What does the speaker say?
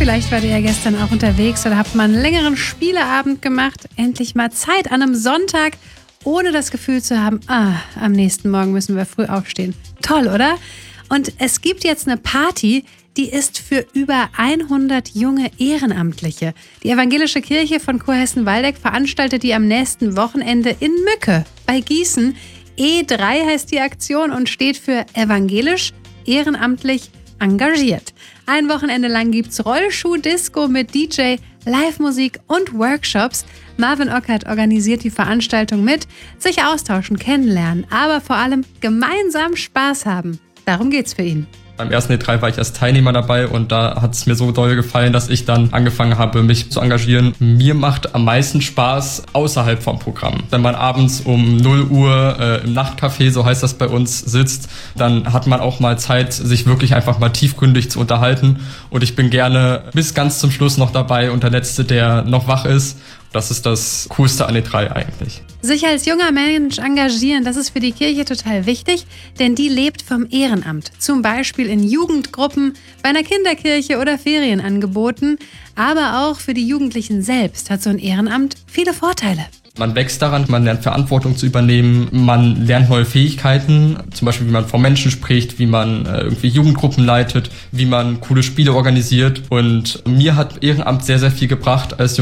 Vielleicht wart ihr ja gestern auch unterwegs oder habt mal einen längeren Spieleabend gemacht. Endlich mal Zeit an einem Sonntag, ohne das Gefühl zu haben, am nächsten Morgen müssen wir früh aufstehen. Toll, oder? Und es gibt jetzt eine Party, die ist für über 100 junge Ehrenamtliche. Die Evangelische Kirche von Kurhessen-Waldeck veranstaltet die am nächsten Wochenende in Mücke bei Gießen. E3 heißt die Aktion und steht für evangelisch, ehrenamtlich, engagiert. Ein Wochenende lang gibt's Rollschuh-Disco mit DJ, Live-Musik und Workshops. Marvin Ockert organisiert die Veranstaltung mit, sich austauschen, kennenlernen, aber vor allem gemeinsam Spaß haben. Darum geht's für ihn. Beim ersten E3 war ich als Teilnehmer dabei und da hat es mir so doll gefallen, dass ich dann angefangen habe, mich zu engagieren. Mir macht am meisten Spaß außerhalb vom Programm. Wenn man abends um 0 Uhr im Nachtcafé, so heißt das bei uns, sitzt, dann hat man auch mal Zeit, sich wirklich einfach mal tiefgründig zu unterhalten. Und ich bin gerne bis ganz zum Schluss noch dabei und der Letzte, der noch wach ist. Das ist das Coolste an E3 eigentlich. Sich als junger Mensch engagieren, das ist für die Kirche total wichtig, denn die lebt vom Ehrenamt. Zum Beispiel in Jugendgruppen, bei einer Kinderkirche oder Ferienangeboten. Aber auch für die Jugendlichen selbst hat so ein Ehrenamt viele Vorteile. Man wächst daran, man lernt Verantwortung zu übernehmen, man lernt neue Fähigkeiten, zum Beispiel wie man vor Menschen spricht, wie man irgendwie Jugendgruppen leitet, wie man coole Spiele organisiert. Und mir hat Ehrenamt sehr, sehr viel gebracht als